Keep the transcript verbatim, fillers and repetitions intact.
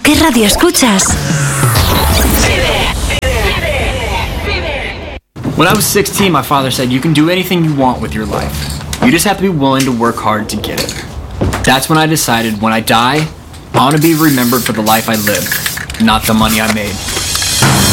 ¿Qué radio escuchas? When I was sixteen, my father said, you can do anything you want with your life. You just have to be willing to work hard to get it. That's when I decided, when I die, I want to be remembered for the life I lived, not the money I made.